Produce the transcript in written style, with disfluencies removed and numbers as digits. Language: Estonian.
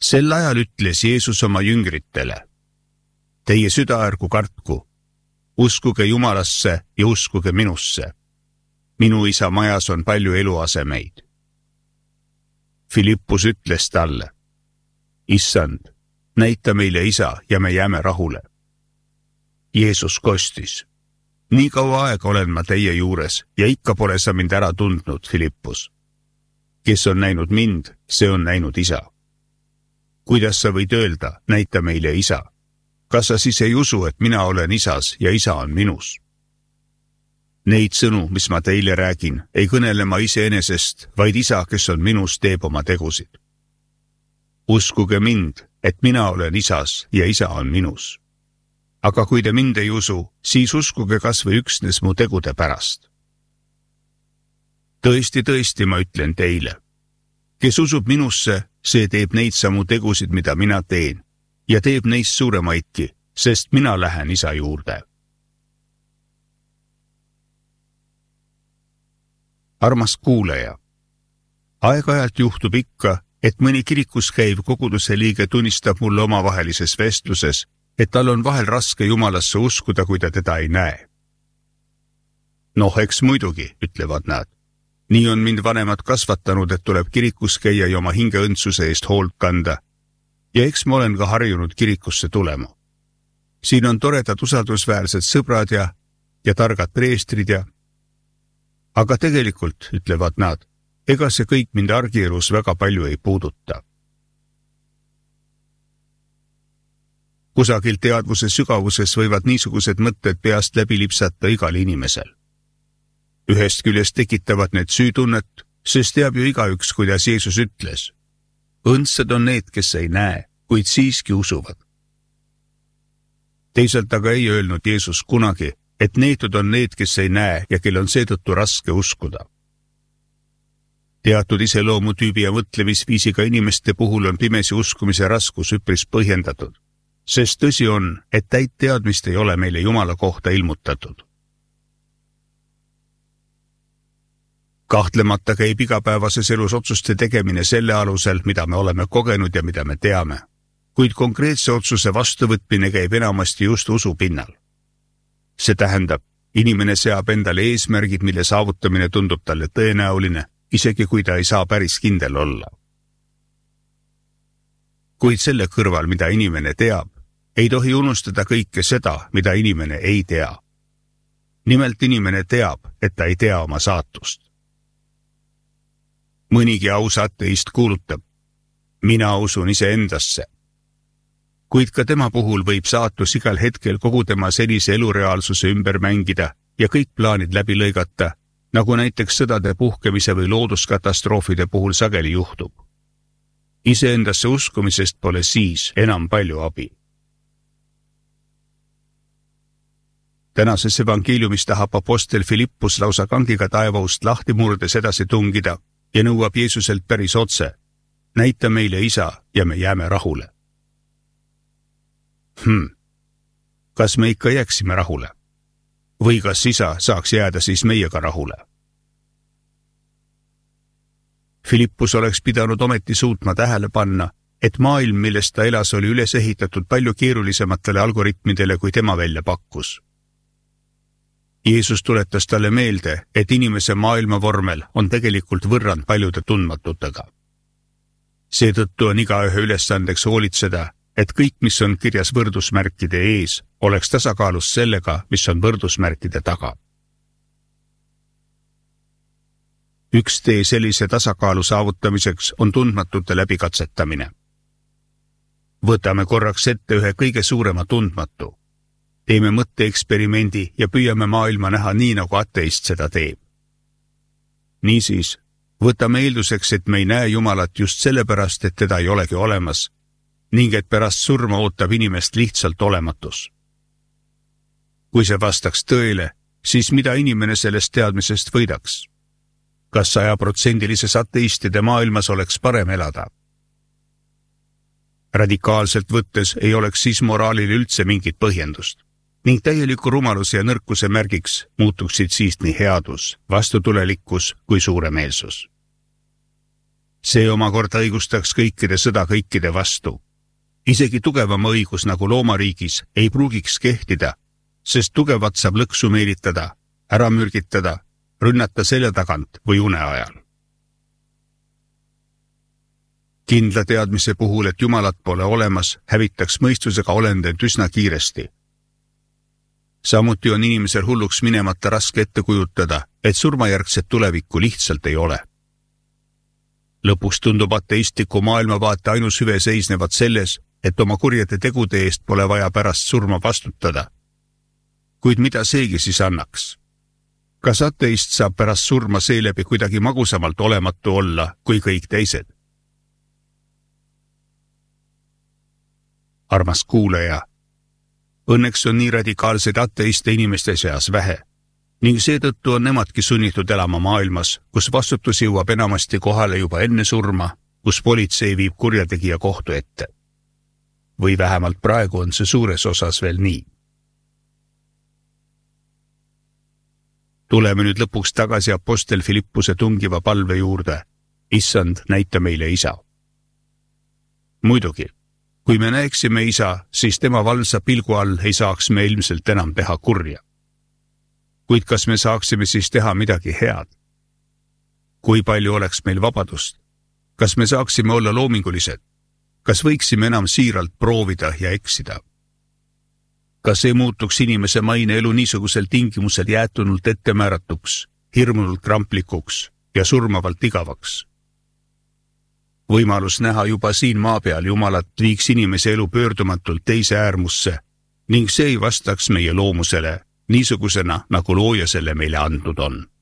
Sel ajal ütles Jeesus oma jüngritele: Teie süda ärgu kartku, uskuge Jumalasse ja uskuge minusse. Minu isa majas on palju eluasemeid. Filippus ütles talle: Issand, näita meile isa ja me jääme rahule. Jeesus kostis: Nii kaua aega olen ma teie juures ja ikka pole sa mind ära tundnud, Filippus. Kes on näinud mind, see on näinud isa. Kuidas sa võid öelda, näita meile isa? Kas sa siis ei usu, et mina olen isas ja isa on minus? Neid sõnu, mis ma teile räägin, ei kõnele ma iseenesest, vaid isa, kes on minus, teeb oma tegusid. Uskuge mind, et mina olen isas ja isa on minus. Aga kui te mind ei usu, siis uskuge kas või üksnes mu tegude pärast. Tõesti, tõesti, ma ütlen teile. Kes usub minusse, see teeb neid samu tegusid, mida mina teen, ja teeb neist suuremaidki, sest mina lähen isa juurde. Armas kuulaja, aeg-ajalt juhtub ikka, et mõni kirikus käiv koguduse liige tunnistab mulle omavahelises vestluses, et tal on vahel raske Jumalasse uskuda, kui ta teda ei näe. Noh, eks muidugi, ütlevad nad. Nii on mind vanemad kasvatanud, et tuleb kirikus käia ja oma hingeõndsuse eest hoolt kanda. Ja eks ma olen ka harjunud kirikusse tulema. Siin on toredad usaldusväärsed sõbrad ja targad preestrid ja... Aga tegelikult, ütlevad nad, ega see kõik mind argielus väga palju ei puuduta. Kusagil teadvuse sügavuses võivad niisugused mõtted peast läbi lipsata igal inimesel. Ühest küljest tekitavad need süütunnet, sest teab ju igaüks, kuidas Jeesus ütles. Õndsad on need, kes ei näe, kuid siiski usuvad. Teisalt aga ei öelnud Jeesus kunagi, et neetud on need, kes ei näe ja kel on seetõttu raske uskuda. Teatud iseloomutüübi ja mõtlemisviisiga inimeste puhul on pimesi uskumise raskus üpris põhjendatud, sest tõsi on, et täit teadmist ei ole meile Jumala kohta ilmutatud. Kahtlemata käib igapäevases elus otsuste tegemine selle alusel, mida me oleme kogenud ja mida me teame, kuid konkreetse otsuse vastuvõtmine käib enamasti just usu pinnal. See tähendab, inimene seab endale eesmärgid, mille saavutamine tundub talle tõenäoline, isegi kui ta ei saa päris kindel olla. Kuid selle kõrval, mida inimene teab, ei tohi unustada kõike seda, mida inimene ei tea. Nimelt inimene teab, et ta ei tea oma saatust. Mõnigi aus ateist kuulutab, mina usun iseendasse. Kuid ka tema puhul võib saatus igal hetkel kogu tema senise elureaalsuse ümber mängida ja kõik plaanid läbi lõigata, nagu näiteks sõdade puhkemise või looduskatastroofide puhul sageli juhtub. Iseendasse uskumisest pole siis enam palju abi. Tänases evangeeliumis tahab apostel Filippus lausa kangiga taevaust lahti murdes edasi tungida ja nõuab Jeesuselt päris otse, näita meile isa ja me jääme rahule. Kas me ikka jääksime rahule? Või kas isa saaks jääda siis meiega rahule? Filippus oleks pidanud ometi suutma tähele panna, et maailm, millest ta elas, oli üles ehitatud palju keerulisematele algoritmidele, kui tema välja pakkus. Jeesus tuletas talle meelde, et inimese maailmavormel on tegelikult võrrand paljude tundmatutega. Seetõttu on igaühe ülesandeks hoolitseda, et kõik, mis on kirjas võrdusmärkide ees, oleks tasakaalus sellega, mis on võrdusmärkide taga. Üks tee sellise tasakaalu saavutamiseks on tundmatute läbikatsetamine. Võtame korraks ette ühe kõige suurema tundmatu. Teeme mõtteeksperimendi ja püüame maailma näha nii, nagu ateist seda teeb. Niisiis, võtame eelduseks, et me ei näe Jumalat just sellepärast, et teda ei olegi olemas, ning et pärast surma ootab inimest lihtsalt olematus. Kui see vastaks tõele, siis mida inimene sellest teadmisest võidaks? Kas 100% ateistide maailmas oleks parem elada? Radikaalselt võttes ei oleks siis moraalil üldse mingit põhjendust, ning täieliku rumaluse ja nõrkuse märgiks muutuksid siis nii headus, vastutulelikkus kui suuremeelsus. see omakorda õigustaks kõikide sõda kõikide vastu. Isegi tugevama õigus nagu loomariigis ei pruugiks kehtida, sest tugevat saab lõksu meelitada, ära mürgitada, rünnata selja tagant või une ajal. Kindla teadmise puhul, et Jumalat pole olemas, hävitaks mõistusega olendid üsna kiiresti. Samuti on inimesel hulluks minemata raske ette kujutada, et surmajärgset tulevikku lihtsalt ei ole. Lõpuks tundub ateistliku maailmavaate ainus hüve seisnevad selles, et oma kurjade tegude eest pole vaja pärast surma vastutada. Kuid mida seegi siis annaks? Kas ateist saab pärast surma seeläbi kuidagi magusamalt olematu olla kui kõik teised? Armas kuulaja, õnneks on nii radikaalseid ateiste inimeste seas vähe ning seetõttu on nemadki sunnitud elama maailmas, kus vastutus jõuab enamasti kohale juba enne surma, kus politsei viib kurjategija kohtu ette. Või vähemalt praegu on see suures osas veel nii. Tuleme nüüd lõpuks tagasi apostel Filippuse tungiva palve juurde. Issand, näita meile isa. Muidugi, kui me näeksime isa, siis tema valvsa pilgu all ei saaks me ilmselt enam teha kurja. Kuid kas me saaksime siis teha midagi head? Kui palju oleks meil vabadust? Kas me saaksime olla loomingulised? Kas võiksime enam siiralt proovida ja eksida? Kas ei muutuks inimese maine elu niisugusel tingimusel jäetunult ettemääratuks, hirmunult kramplikuks ja surmavalt igavaks? Võimalus näha juba siin maa peal Jumalat viiks inimese elu pöördumatult teise äärmusse ning see ei vastaks meie loomusele niisugusena, nagu looja selle meile andnud on.